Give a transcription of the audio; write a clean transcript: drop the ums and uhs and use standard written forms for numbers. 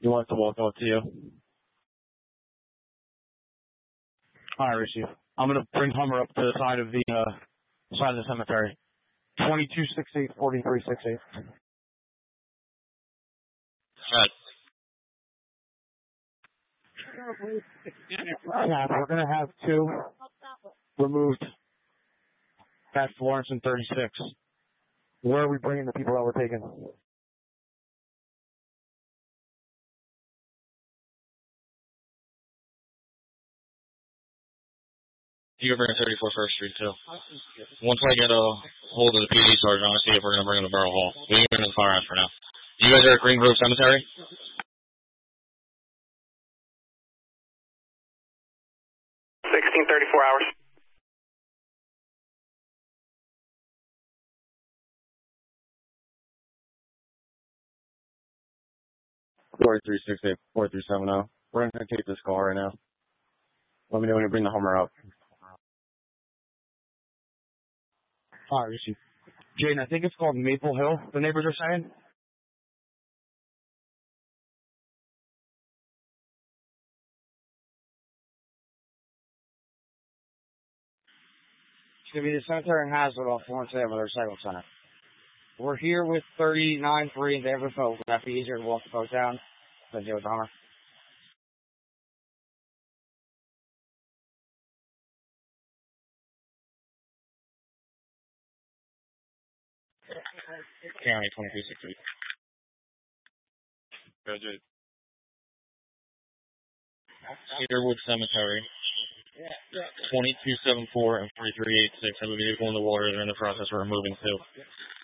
You want it to walk out to you? All right, Rishi. I'm gonna bring Hummer up to the side of the cemetery. 2268 4368. Right. Yeah, we're gonna have two removed at Florence and 36. Where are we bringing the people that were taken? You can bring a 34 First Street, too. Once I get a hold of the PD sergeant, I'll see if we're going to bring him to Borough Hall. We can bring him to the firehouse for now. You guys are at Green Grove Cemetery? 1634 hours. Four 368 4370. We're gonna take this call right now. Let me know when you bring the Hummer up. All right, Rishi. Jaden, I think it's called Maple Hill, the neighbors are saying. It's going to be the cemetery in Hazard off Florence Avenue, their cycle center. We're here with 39-3 and David Folk. Would that be easier to walk the boat down than deal with the Hummer? County 2268. Graduate. Cedarwood Cemetery. 2274 and 4386 have a vehicle in the water. They're in the process of removing two.